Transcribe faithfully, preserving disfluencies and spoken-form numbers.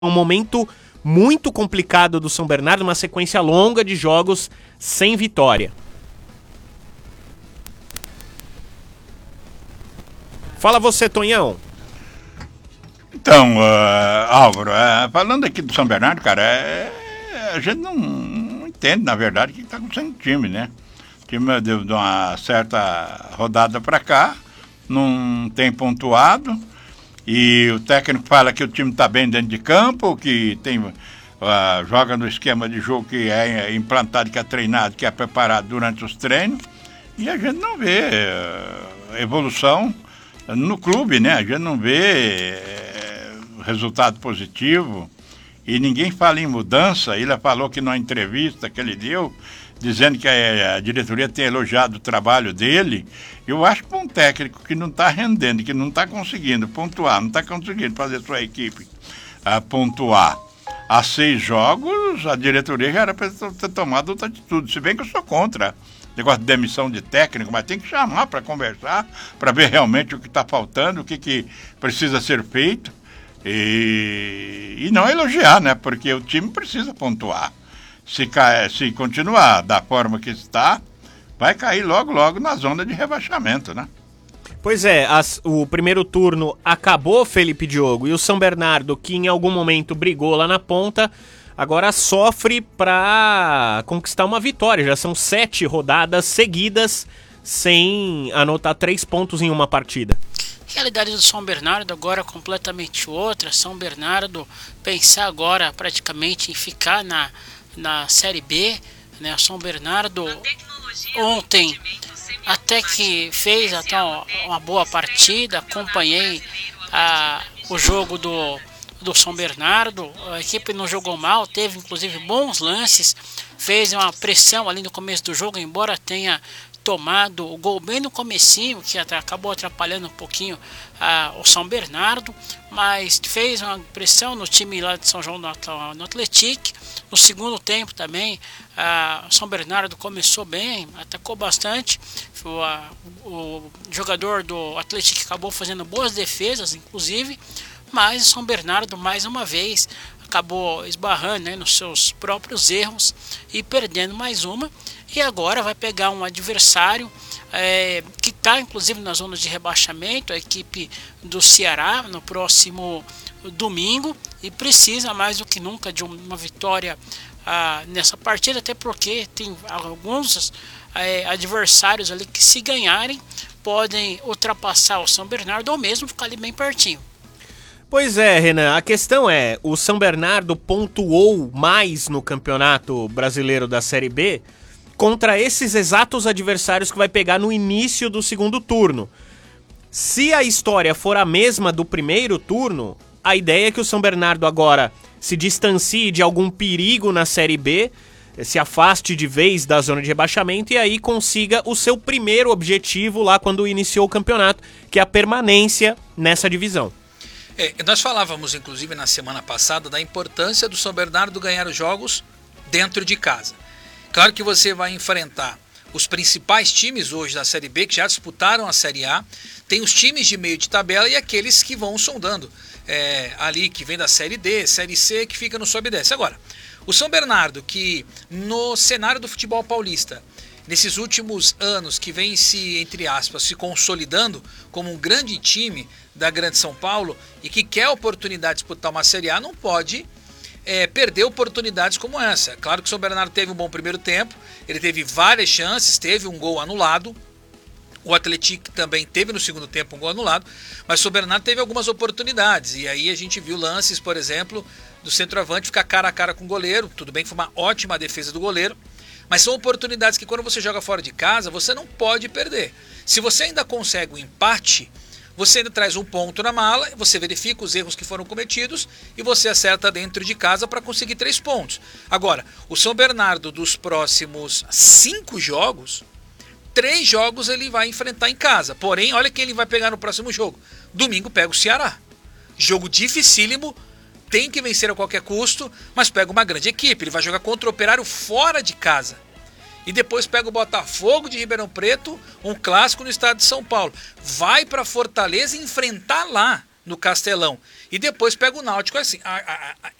um momento muito complicado do São Bernardo, uma sequência longa de jogos sem vitória. Fala você, Tonhão. Então, uh, Álvaro, uh, falando aqui do São Bernardo, cara, é, a gente não, não entende, na verdade, o que está acontecendo com o time, né? O time deu de uma certa rodada para cá, não tem pontuado, e o técnico fala que o time está bem dentro de campo, que tem, uh, joga no esquema de jogo que é implantado, que é treinado, que é preparado durante os treinos, e a gente não vê uh, evolução no clube, né? A gente não vê uh, resultado positivo, e ninguém fala em mudança. Ele falou que numa entrevista que ele deu, dizendo que a, a diretoria tem elogiado o trabalho dele. Eu acho que um técnico que não está rendendo, que não está conseguindo pontuar, não está conseguindo fazer sua equipe uh, pontuar há seis jogos, a diretoria já era para ter tomado outra atitude. Se bem que eu sou contra negócio de demissão de técnico, mas tem que chamar para conversar, para ver realmente o que está faltando, o que, que precisa ser feito, e, e não elogiar, né? Porque o time precisa pontuar. Se, cai, se continuar da forma que está, vai cair logo, logo na zona de rebaixamento, né? Pois é, as, o primeiro turno acabou, Felipe Diogo, e o São Bernardo, que em algum momento brigou lá na ponta, agora sofre para conquistar uma vitória. Já são sete rodadas seguidas sem anotar três pontos em uma partida. A realidade do São Bernardo agora é completamente outra. São Bernardo pensar agora praticamente em ficar na, na Série B, né? O São Bernardo ontem até que fez até uma, uma boa partida. Acompanhei a, o jogo do, do São Bernardo. A equipe não jogou mal, teve inclusive bons lances, fez uma pressão ali no começo do jogo, embora tenha tomado o gol bem no comecinho, que até acabou atrapalhando um pouquinho uh, o São Bernardo, mas fez uma pressão no time lá de São João no, no Atlético. No segundo tempo também, uh, o São Bernardo começou bem, atacou bastante. O, uh, o jogador do Atlético acabou fazendo boas defesas, inclusive, mas o São Bernardo, mais uma vez, acabou esbarrando, né, nos seus próprios erros e perdendo mais uma. E agora vai pegar um adversário é, que está inclusive na zona de rebaixamento, a equipe do Ceará, no próximo domingo, e precisa mais do que nunca de uma vitória ah, nessa partida, até porque tem alguns é, adversários ali que, se ganharem, podem ultrapassar o São Bernardo ou mesmo ficar ali bem pertinho. Pois é, Renan, a questão é, o São Bernardo pontuou mais no Campeonato Brasileiro da Série B contra esses exatos adversários que vai pegar no início do segundo turno. Se a história for a mesma do primeiro turno, a ideia é que o São Bernardo agora se distancie de algum perigo na Série B, se afaste de vez da zona de rebaixamento e aí consiga o seu primeiro objetivo lá quando iniciou o campeonato, que é a permanência nessa divisão. É, nós falávamos, inclusive, na semana passada, da importância do São Bernardo ganhar os jogos dentro de casa. Claro que você vai enfrentar os principais times hoje da Série B, que já disputaram a Série A. Tem os times de meio de tabela e aqueles que vão sondando é, ali, que vem da Série D, Série C, que fica no sobe e desce. Agora, o São Bernardo, que no cenário do futebol paulista, nesses últimos anos, que vem se, entre aspas, se consolidando como um grande time da Grande São Paulo e que quer a oportunidade de disputar uma Série A, não pode é, perder oportunidades como essa. Claro que o São Bernardo teve um bom primeiro tempo, ele teve várias chances, teve um gol anulado, o Atlético também teve no segundo tempo um gol anulado, mas o São Bernardo teve algumas oportunidades, e aí a gente viu lances, por exemplo, do centroavante ficar cara a cara com o goleiro. Tudo bem que foi uma ótima defesa do goleiro, mas são oportunidades que, quando você joga fora de casa, você não pode perder. Se você ainda consegue um empate, você ainda traz um ponto na mala, você verifica os erros que foram cometidos e você acerta dentro de casa para conseguir três pontos. Agora, o São Bernardo, dos próximos cinco jogos, três jogos ele vai enfrentar em casa. Porém, olha quem ele vai pegar no próximo jogo. Domingo pega o Ceará. Jogo dificílimo, tem que vencer a qualquer custo, mas pega uma grande equipe. Ele vai jogar contra o Operário fora de casa. E depois pega o Botafogo de Ribeirão Preto, um clássico no estado de São Paulo. Vai para Fortaleza enfrentar lá no Castelão. E depois pega o Náutico assim. A, a, a,